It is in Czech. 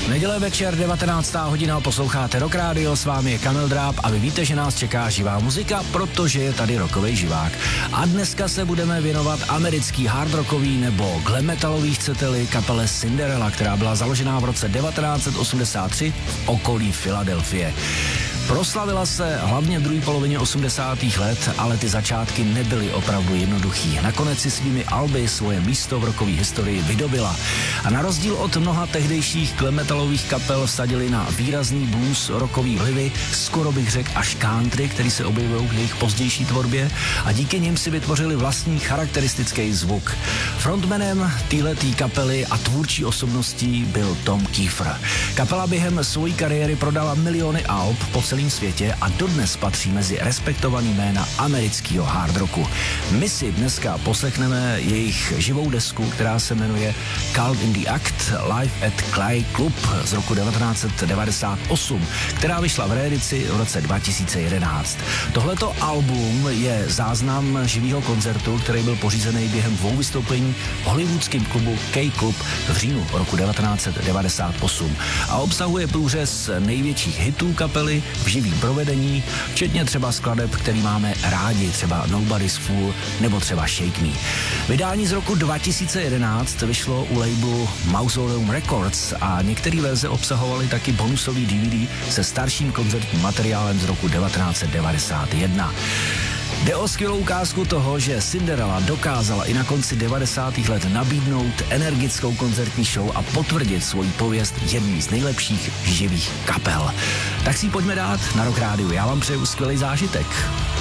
Neděle večer, 19. hodina, posloucháte Rock Radio, s vámi je Kamil Dráb a vy víte, že nás čeká živá muzika, protože je tady rockovej živák. A dneska se budeme věnovat americký hard rockový nebo glam metalový, chcete-li, kapele Cinderella, která byla založená v roce 1983 v okolí Filadelfie. Proslavila se hlavně v druhé polovině 80. let, ale ty začátky nebyly opravdu jednoduchý. Nakonec si svými alby svoje místo v rockové historii vydobila. A na rozdíl od mnoha tehdejších glam metalových kapel vsadili na výrazný blues, rockový vlivy, skoro bych řekl až country, který se objevují v jejich pozdější tvorbě, a díky nim si vytvořili vlastní charakteristický zvuk. Frontmanem téhletý kapely a tvůrčí osobností byl Tom Kiefer. Kapela během své kariéry prodala miliony alb po celém světě a dodnes patří mezi respektovaný jména amerického hard rocku. My si dneska poslechneme jejich živou desku, která se jmenuje Cult in the Act Live at Clay Club z roku 1998, která vyšla v reedici v roce 2011. Tohleto album je záznam živého koncertu, který byl pořízený během 2 vystoupení v hollywoodském klubu K-Club v říjnu roku 1998 a obsahuje průřez největších hitů kapely v živým provedení, včetně třeba skladeb, který máme rádi, třeba Nobody's Fool nebo třeba Shake Me. Vydání z roku 2011 vyšlo u labelu Mausoleum Records a některé verze obsahovaly taky bonusový DVD se starším koncertním materiálem z roku 1991. Jde o skvělou ukázku toho, že Cinderella dokázala i na konci 90. let nabídnout energickou koncertní show a potvrdit svoji pověst jedný z nejlepších živých kapel. Tak si ji pojďme dát na Rock Radio. Já vám přeju skvělý zážitek.